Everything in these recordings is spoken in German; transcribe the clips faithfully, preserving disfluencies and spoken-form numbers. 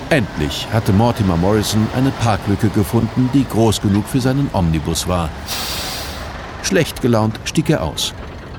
Endlich hatte Mortimer Morrison eine Parklücke gefunden, die groß genug für seinen Omnibus war. Schlecht gelaunt stieg er aus.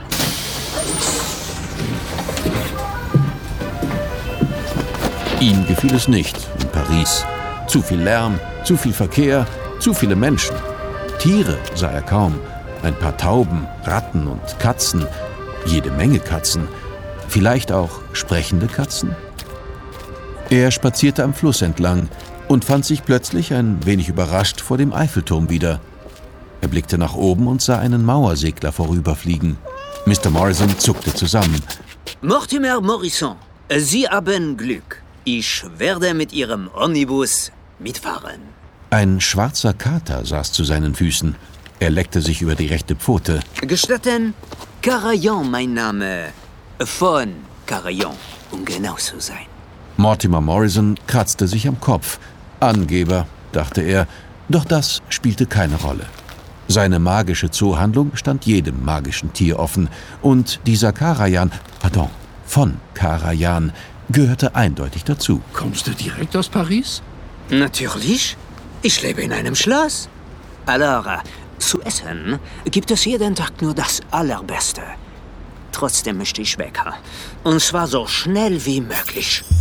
Ihm gefiel es nicht in Paris. Zu viel Lärm, zu viel Verkehr, zu viele Menschen. Tiere sah er kaum. Ein paar Tauben, Ratten und Katzen. Jede Menge Katzen. Vielleicht auch sprechende Katzen? Er spazierte am Fluss entlang und fand sich plötzlich ein wenig überrascht vor dem Eiffelturm wieder. Er blickte nach oben und sah einen Mauersegler vorüberfliegen. Mister Morrison zuckte zusammen. Mortimer Morrison, Sie haben Glück. Ich werde mit Ihrem Omnibus mitfahren. Ein schwarzer Kater saß zu seinen Füßen. Er leckte sich über die rechte Pfote. Gestatten, Carayon mein Name. Von Carayon, um genau zu sein. Mortimer Morrison kratzte sich am Kopf. Angeber, dachte er, doch das spielte keine Rolle. Seine magische Zoohandlung stand jedem magischen Tier offen und dieser Karajan, pardon, von Karajan, gehörte eindeutig dazu. Kommst du direkt aus Paris? Natürlich. Ich lebe in einem Schloss. Alors, zu essen gibt es jeden Tag nur das Allerbeste. Trotzdem möchte ich weg. Und zwar so schnell wie möglich.